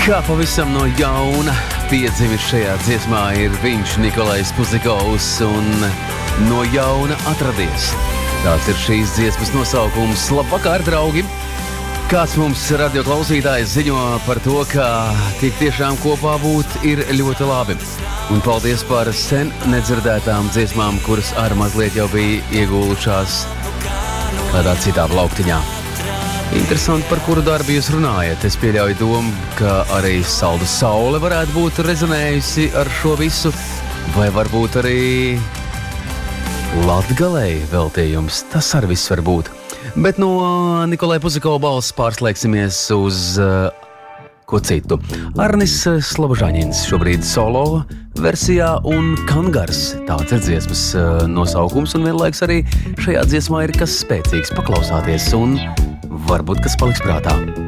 Kā pavisam no jauna piedzimis šajā dziesmā ir viņš, Nikolais Puzikovs, un no jauna atradies. Tāds ir šīs dziesmas nosaukums. Labvakar, draugi! Kāds mums radio klausītājs ziņo par to, ka tik tiešām kopā būt ir ļoti labi. Un paldies par sen nedzirdētām dziesmām, kuras ar mazliet jau bija iegūlušās kādā citā plauktiņā. Interesanti, par kuru darbu jūs runājat. Es pieļauju domu, ka arī Saldu saule varētu būt rezonējusi ar šo visu, vai varbūt arī Latgalei veltījums. Tas arī viss var būt. Bet no Nikolai Puzikova balss pārslēgsimies uz ko citu. Arnis Slobožaņins šobrīd solo versijā un Kangars. Tāds ir dziesmas nosaukums, un vienlaiks arī šajā dziesmā ir kas spēcīgs. Paklausāties un varbūt kas paliks prātā.